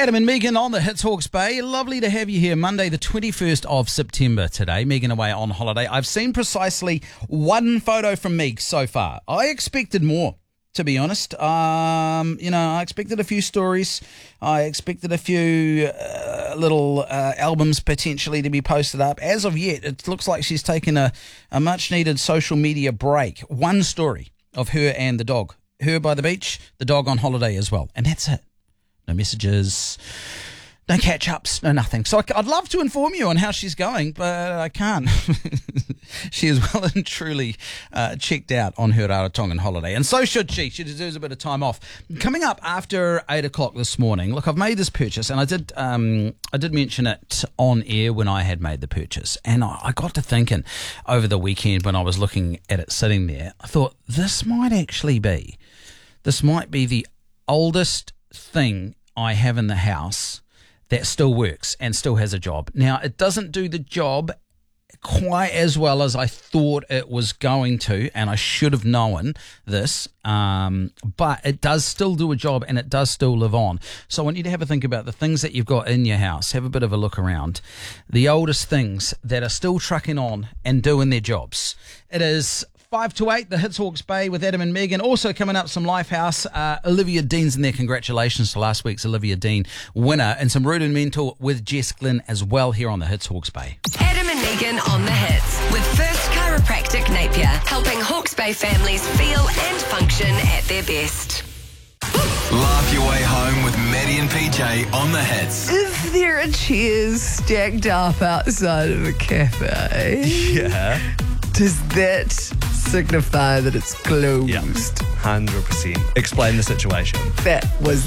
Adam and Megan on the Hits Hawke's Bay. Lovely to have you here. Monday, the 21st of September today. Megan away on holiday. I've seen precisely one photo from Meg so far. I expected more, to be honest. I expected a few stories. I expected a few little albums potentially to be posted up. As of yet, it looks like she's taken a much-needed social media break. One story of her and the dog. Her by the beach, the dog on holiday as well. And that's it. No messages, no catch-ups, no nothing. So I'd love to inform you on how she's going, but I can't. She is well and truly checked out on her Rarotongan holiday. And so should she. She deserves a bit of time off. Coming up after 8 o'clock this morning, look, I've made this purchase, and I did mention it on air when I had made the purchase. And I got to thinking over the weekend when I was looking at it sitting there, I thought this might be the oldest thing I have in the house that still works and still has a job. Now, it doesn't do the job quite as well as I thought it was going to, and I should have known this, but it does still do a job and it does still live on. So I want you to have a think about the things that you've got in your house. Have a bit of a look around. The oldest things that are still trucking on and doing their jobs. It is 5 to 8, the Hits Hawke's Bay with Adam and Megan. Also coming up, some Lifehouse. Olivia Dean's in there. Congratulations to last week's Olivia Dean winner. And some Rudimental with Jess Glynn as well here on the Hits Hawke's Bay. Adam and Megan on the Hits with First Chiropractic Napier, helping Hawke's Bay families feel and function at their best. Laugh your way home with Maddie and PJ on the Hits. Is there a chairs stacked up outside of a cafe? Yeah. Does that signify that it's closed? Yeah, 100%. Explain the situation. That was